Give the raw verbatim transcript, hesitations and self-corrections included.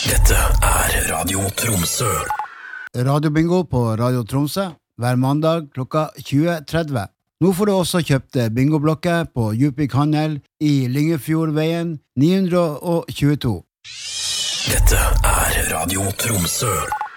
Dette er Radio Tromsø. Radiobingo på Radio Tromsø hver mandag klokka tjue tretti. Nå får du også kjøpt bingoblokker på Djupvik Handel i Lyngefjordveien ni hundre tjueto. Dette er Radio Tromsø.